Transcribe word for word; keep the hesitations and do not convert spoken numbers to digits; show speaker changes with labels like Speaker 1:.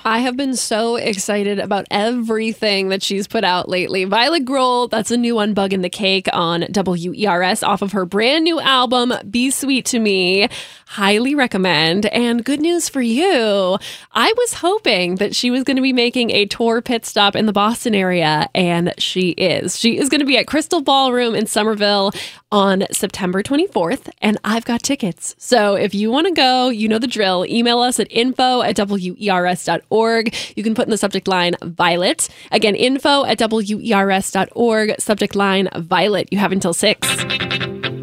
Speaker 1: I have been so excited about everything that she's put out lately. Violet Grohl, that's a new one, Bug in the Cake, on W E R S off of her brand new album, Be Sweet to Me. Highly recommend. And good news for you. I was hoping that she was going to be making a tour pit stop in the Boston area, and she is. She is going to be at Crystal Ballroom in Somerville on September twenty-fourth, and I've got tickets. So if you want to go, you know the drill. Email us at info at W E R S dot org. You can put in the subject line Violet. Again, info at W E R S dot org, subject line Violet. You have until six.